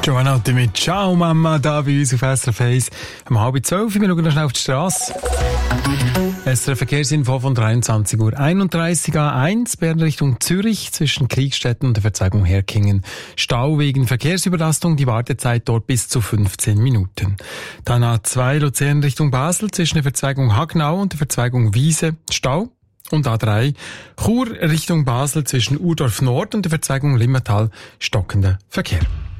Joanna mit «Ciao Mama» da bei uns auf SRF 1. Um 11:30. Wir schauen noch schnell auf die Strasse. SRF Verkehrsinfo von 23:31 A1, Bern Richtung Zürich, zwischen Kriegstetten und der Verzweigung Herkingen. Stau wegen Verkehrsüberlastung, die Wartezeit dort bis zu 15 Minuten. Dann A2 Luzern Richtung Basel, zwischen der Verzweigung Hagnau und der Verzweigung Wiese. Stau. Und A3 Chur Richtung Basel, zwischen Urdorf Nord und der Verzweigung Limmatal, stockender Verkehr.